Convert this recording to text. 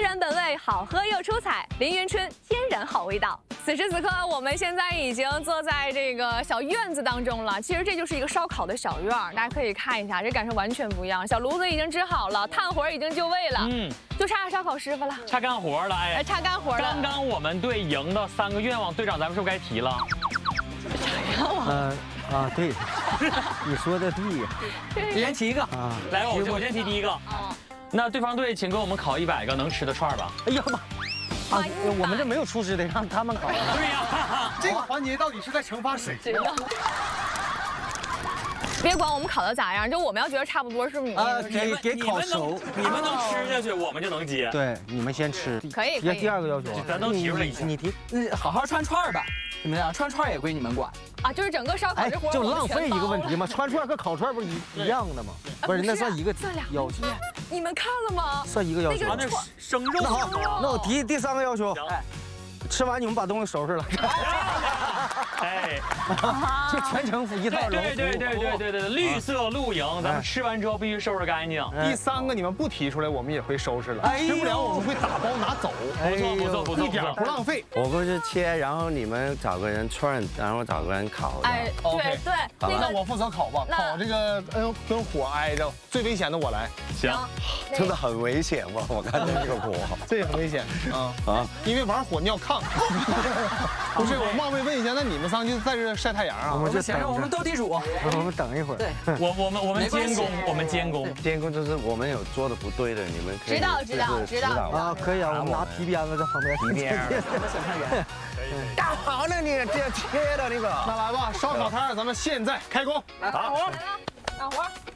然本味，好喝又出彩，凌云春天然好味道。此时此刻，我们现在已经坐在这个小院子当中了。其实这就是一个烧烤的小院儿，大家可以看一下，这感受完全不一样。小炉子已经支好了，炭火已经就位了，就差烧烤师傅了， 差干活了，哎， 差干活了。 刚刚我们队赢的3个愿望，队长咱们是不是该提了？ 啥愿望？ 对，你说的对， 一人提一个啊。 来，我先提第一个。那对方队请给我们烤100个能吃的串儿吧。 哎呀妈！啊，我们这没有厨师，得让他们烤。 对呀， 这个环节到底是在惩罚谁？ 别管我们烤的咋样，就我们要觉得差不多，是不是你？ 给烤熟， 你们能吃下去，我们就能接。 对，你们先吃。 可以。 第2个要求， 咱都提出来一下。 你提。 好好串串吧，怎么样？串串也归你们管。 啊，就是整个烧烤这活就浪费一个问题吗？串串和烤串不是一样的吗？不是，那算一个要求。 你们看了吗？ 算一个要求。 那生肉。 那好，那我提第3个要求。吃完你们把东西收拾了。 哎， 就全程一套龙服。 对，绿色露营，咱们吃完之后必须收拾干净。 第3个你们不提出来，我们也会收拾了。吃不了我们会打包拿走。 不错， 一点不浪费。 我过去切，然后你们找个人串，然后找个人烤。 哎，对， 那我负责烤吧，烤这个跟火挨着，最危险的我来。 行， 真的很危险吧？我看这个火， 这很危险啊！因为玩火尿炕。不是，我冒昧问一下，那你们仨就在这晒太阳啊？ 我们想让我们斗地主， 我们等一会儿。 对， 我们监工，我们监工。 监工就是我们有做的不对的，你们可以知道啊，可以啊，我们拿皮鞭子在旁边。 皮鞭。 审判员。 干好呢，你这切的那个。 那来吧，烧烤摊咱们现在开工。 好，来了，干活。